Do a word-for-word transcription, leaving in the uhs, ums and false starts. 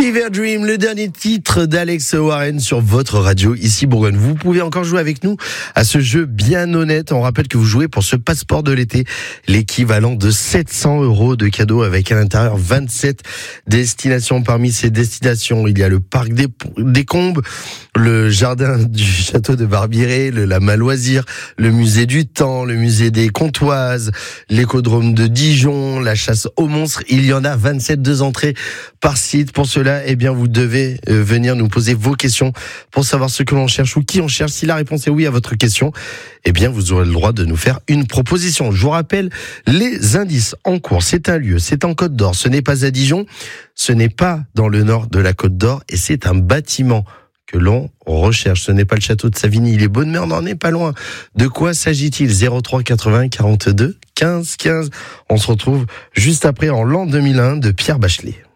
Fever Dream, le dernier titre d'Alex Warren sur votre radio, ici Bourgogne. Vous pouvez encore jouer avec nous à ce jeu bien honnête. On rappelle que vous jouez pour ce passeport de l'été, l'équivalent de sept cents euros de cadeaux avec à l'intérieur vingt-sept destinations. Parmi ces destinations, il y a le parc des, des Combes, le jardin du château de Barbiré, le Lama Loisir, le musée du temps, le musée des Comtoises, l'écodrome de Dijon, la chasse aux monstres. Il y en a vingt-sept, deux entrées par site. Pour cela, eh bien, vous devez euh, venir nous poser vos questions pour savoir ce que l'on cherche ou qui on cherche. Si la réponse est oui à votre question, eh bien, vous aurez le droit de nous faire une proposition. Je vous rappelle les indices en cours. C'est un lieu, c'est en Côte d'Or. Ce n'est pas à Dijon, ce n'est pas dans le nord de la Côte d'Or et c'est un bâtiment que l'on recherche. Ce n'est pas le château de Savigny, il est beau, mais on n'en est pas loin. De quoi s'agit-il? zéro trois quatre-vingts quarante-deux quinze quinze. On se retrouve juste après en l'an deux mille un de Pierre Bachelet.